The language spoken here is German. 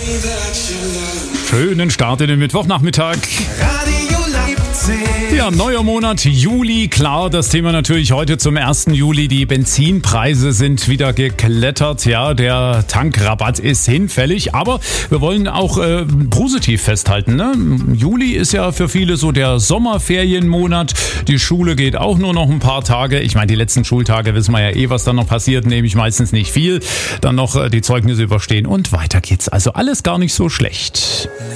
Schönen Start in den Mittwochnachmittag. Radio Leipzig. Ja, neuer Monat Juli, klar, das Thema natürlich heute zum 1. Juli. Die Benzinpreise sind wieder geklettert. Ja, der Tankrabatt ist hinfällig, aber wir wollen auch positiv festhalten. Ne? Juli ist ja für viele so der Sommerferienmonat. Die Schule geht auch nur noch ein paar Tage. Ich meine, die letzten Schultage wissen wir ja was dann noch passiert, nämlich meistens nicht viel. Dann noch die Zeugnisse überstehen und weiter geht's. Also alles gar nicht so schlecht.